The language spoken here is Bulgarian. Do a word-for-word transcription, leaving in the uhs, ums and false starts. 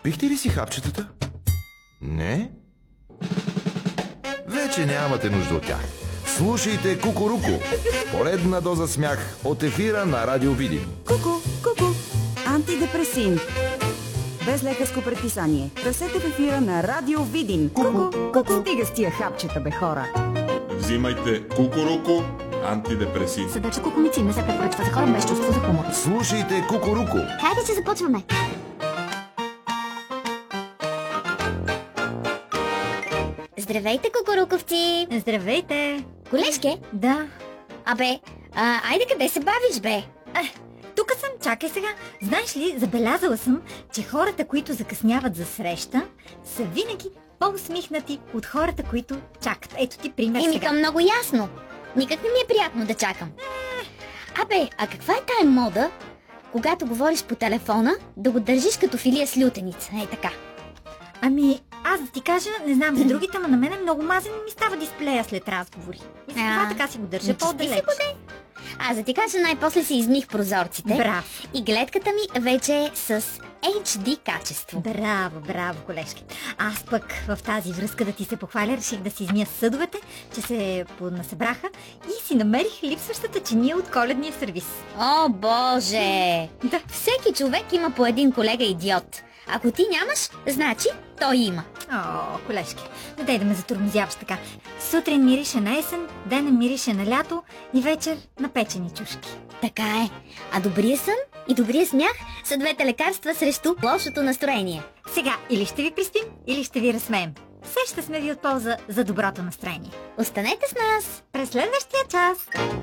Пихте ли си хапчетата? Не? Вече нямате нужда от тях. Слушайте Кукуруку. Поредна доза смях от ефира на Радио Видин. Куку, куку. Антидепресин. Без лекарско предписание. Търсете в ефира на Радио Видин. Куку, куку. Стига с тия хапчета, бе хора. Взимайте Кукуруку, антидепресин. Съдача кукумицин не се препоръчва за хора без чувство за хумор. Слушайте Кукуруку. Хайде, че започваме. Здравейте, кукуруковци! Здравейте! Колежке? Да. Абе, а, айде къде се бавиш, бе? Е, тук съм, чакай сега. Знаеш ли, забелязала съм, че хората, които закъсняват за среща, са винаги по-усмихнати от хората, които чакат. Ето ти пример Еми, сега. към много ясно. Никак не ми е приятно да чакам. Абе, а каква е тая мода, когато говориш по телефона, да го държиш като филия с лютеница? Ей така. Ами, аз да ти кажа, не знам за другите, но на мен много мазен ми става дисплея след разговори. И за това така си го държа Начисти по-далеч. си го, де. Аз да ти кажа, най-после си измих прозорците. Браво. И гледката ми вече е с Ейч Ди качество. Браво, браво, колежки. Аз пък в тази връзка да ти се похваля, реших да си измия съдовете, че се понасъбраха и си намерих липсващата чиния от коледния сервис. О, боже! Да. Всеки човек има по един колега идиот. Ако ти нямаш, значи той има. О, колежки, не дай да ме затормозяваш така. Сутрин мирише на есен, денем мирише на лято и вечер на печени чушки. Така е. А добрия сън и добрия смях са двете лекарства срещу лошото настроение. Сега или ще ви приспим, или ще ви разсмеем. Все ще сме ви от полза за доброто настроение. Останете с нас! През следващия час!